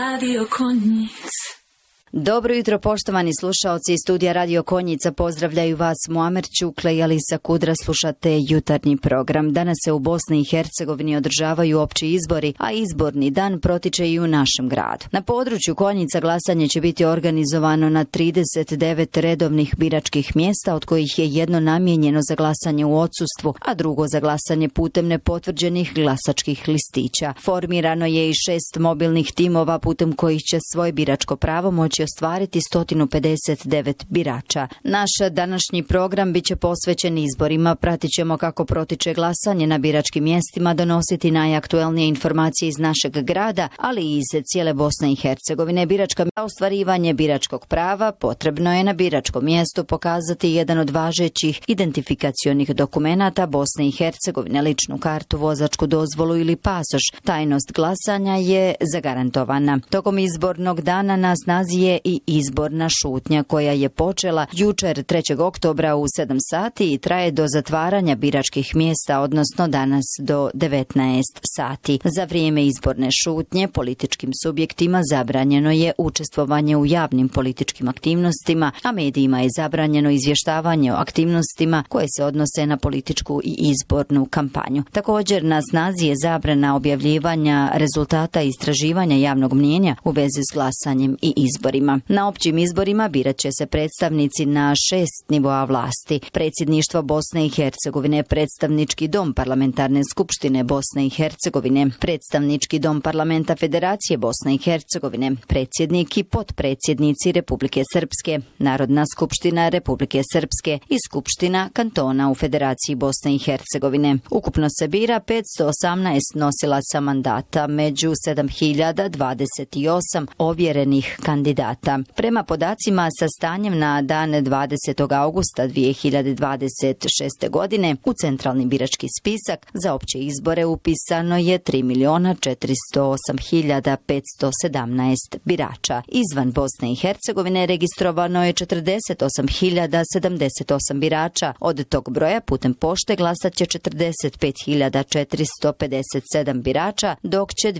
Radio Konjic. Dobro jutro, poštovani slušaoci iz studija Radio Konjica. Pozdravljaju vas Muamer Ćukle i Alisa Kudra. Slušate jutarnji program. Danas se u Bosni i Hercegovini održavaju opći izbori, a izborni dan protiče i u našem gradu. Na području Konjica glasanje će biti organizovano na 39 redovnih biračkih mjesta, od kojih je jedno namijenjeno za glasanje u odsustvu, a drugo za glasanje putem nepotvrđenih glasačkih listića. Formirano je i 6 mobilnih timova putem kojih će svoje biračko pravo moći ostvariti 159 birača. Naš današnji program biće posvećen izborima. Pratit ćemo kako protiče glasanje na biračkim mjestima, donositi najaktuelnije informacije iz našeg grada, ali i iz cijele Bosne i Hercegovine. Za ostvarivanje biračkog prava potrebno je na biračkom mjestu pokazati jedan od važećih identifikacionih dokumenata Bosne i Hercegovine, ličnu kartu, vozačku dozvolu ili pasoš. Tajnost glasanja je zagarantovana. Tokom izbornog dana na snazi je i izborna šutnja koja je počela jučer 3. oktobra u 7 sati i traje do zatvaranja biračkih mjesta, odnosno danas do 19 sati. Za vrijeme izborne šutnje političkim subjektima zabranjeno je učestvovanje u javnim političkim aktivnostima, a medijima je zabranjeno izvještavanje o aktivnostima koje se odnose na političku i izbornu kampanju. Također na snazi je zabrana objavljivanja rezultata istraživanja javnog mnijenja u vezi s glasanjem i izborima. Na općim izborima birat će se predstavnici na 6 nivoa vlasti: Predsjedništvo Bosne i Hercegovine, Predstavnički dom Parlamentarne skupštine Bosne i Hercegovine, Predstavnički dom Parlamenta Federacije Bosne i Hercegovine, predsjednik i potpredsjednici Republike Srpske, Narodna skupština Republike Srpske i Skupština kantona u Federaciji Bosne i Hercegovine. Ukupno se bira 518 nosilaca mandata među 7028 ovjerenih kandidata. Prema podacima sa stanjem na dan 20. augusta 2026. godine u centralni birački spisak za opće izbore upisano je 3.408.517 birača. Izvan Bosne i Hercegovine registrovano je 48.078 birača. Od tog broja putem pošte glasat će 45.457 birača, dok će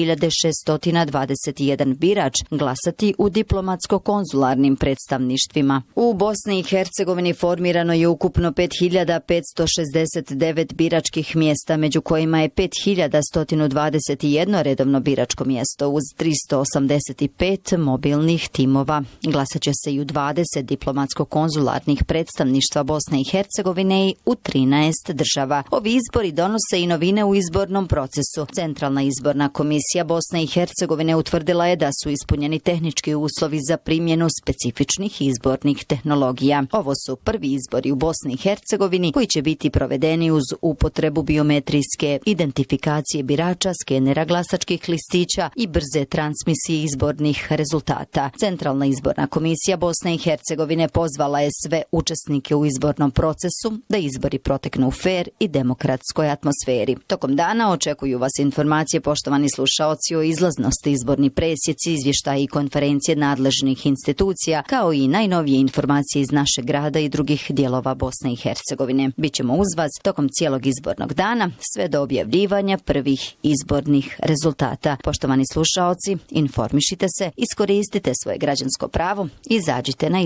2.621 birač glasati u diplomatsko-konzularnim predstavništvima. U Bosni i Hercegovini formirano je ukupno 5.569 biračkih mjesta, među kojima je 5.121 redovno biračko mjesto uz 385 mobilnih timova. Glasat će se i u 20 diplomatsko-konzularnih predstavništva Bosne i Hercegovine i u 13 država. Ovi izbori donose i novine u izbornom procesu. Centralna izborna komisija Bosne i Hercegovine utvrdila je da su ispunjeni tehnički uslovi za primjenu specifičnih izbornih tehnologija. Ovo su prvi izbori u Bosni i Hercegovini koji će biti provedeni uz upotrebu biometrijske identifikacije birača, skenera glasačkih listića i brze transmisije izbornih rezultata. Centralna izborna komisija Bosne i Hercegovine pozvala je sve učesnike u izbornom procesu da izbori proteknu u fer i demokratskoj atmosferi. Tokom dana očekuju vas informacije, poštovani slušaoci, o izlaznosti, izborni presjeci, izvještaji i konferencije nadležnih institucija, kao i najnovije informacije iz našeg grada i drugih dijelova Bosne i Hercegovine. Bićemo uz vas tokom cijelog izbornog dana, sve do objavljivanja prvih izbornih rezultata. Poštovani slušaoci, informišite se, iskoristite svoje građansko pravo i izađite na